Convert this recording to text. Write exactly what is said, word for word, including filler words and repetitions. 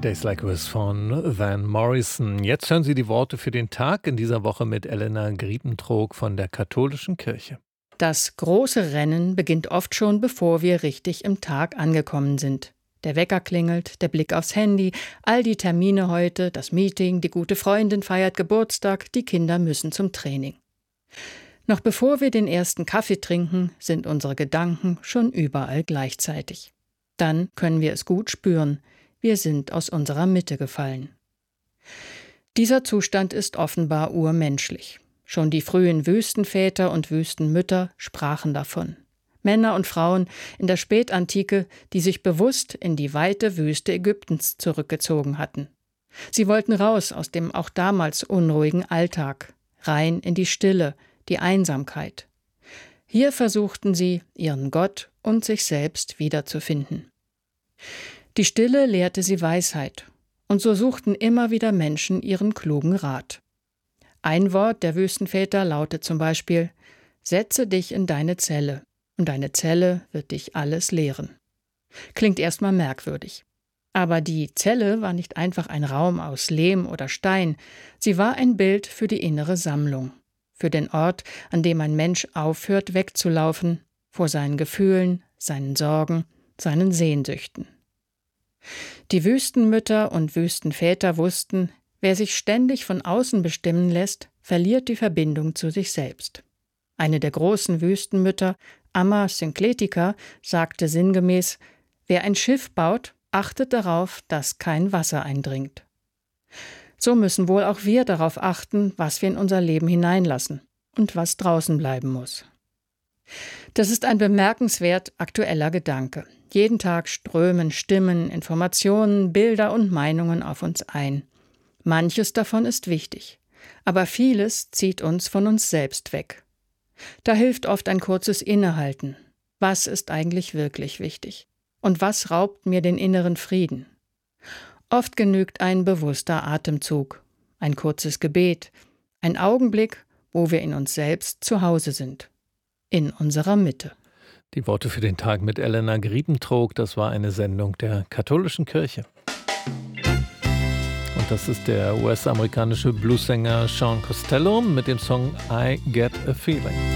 Days Like This von Van Morrison. Jetzt hören Sie die Worte für den Tag in dieser Woche mit Elena Griepentrog von der Katholischen Kirche. Das große Rennen beginnt oft schon, bevor wir richtig im Tag angekommen sind. Der Wecker klingelt, der Blick aufs Handy, all die Termine heute, das Meeting, die gute Freundin feiert Geburtstag, die Kinder müssen zum Training. Noch bevor wir den ersten Kaffee trinken, sind unsere Gedanken schon überall gleichzeitig. Dann können wir es gut spüren. Wir sind aus unserer Mitte gefallen. Dieser Zustand ist offenbar urmenschlich. Schon die frühen Wüstenväter und Wüstenmütter sprachen davon. Männer und Frauen in der Spätantike, die sich bewusst in die weite Wüste Ägyptens zurückgezogen hatten. Sie wollten raus aus dem auch damals unruhigen Alltag, rein in die Stille, die Einsamkeit. Hier versuchten sie, ihren Gott und sich selbst wiederzufinden. Die Stille lehrte sie Weisheit, und so suchten immer wieder Menschen ihren klugen Rat. Ein Wort der Wüstenväter lautet zum Beispiel: Setze dich in deine Zelle, und deine Zelle wird dich alles lehren. Klingt erstmal merkwürdig. Aber die Zelle war nicht einfach ein Raum aus Lehm oder Stein, sie war ein Bild für die innere Sammlung, für den Ort, an dem ein Mensch aufhört wegzulaufen, vor seinen Gefühlen, seinen Sorgen, seinen Sehnsüchten. Die Wüstenmütter und Wüstenväter wussten, wer sich ständig von außen bestimmen lässt, verliert die Verbindung zu sich selbst. Eine der großen Wüstenmütter, Amma Synkletika, sagte sinngemäß: Wer ein Schiff baut, achtet darauf, dass kein Wasser eindringt. So müssen wohl auch wir darauf achten, was wir in unser Leben hineinlassen und was draußen bleiben muss. Das ist ein bemerkenswert aktueller Gedanke. Jeden Tag strömen Stimmen, Informationen, Bilder und Meinungen auf uns ein. Manches davon ist wichtig, aber vieles zieht uns von uns selbst weg. Da hilft oft ein kurzes Innehalten. Was ist eigentlich wirklich wichtig? Und was raubt mir den inneren Frieden? Oft genügt ein bewusster Atemzug, ein kurzes Gebet, ein Augenblick, wo wir in uns selbst zu Hause sind, in unserer Mitte. Die Worte für den Tag mit Elena Griepentrog, das war eine Sendung der Katholischen Kirche. Und das ist der U S-amerikanische Bluesänger Sean Costello mit dem Song I Get a Feeling.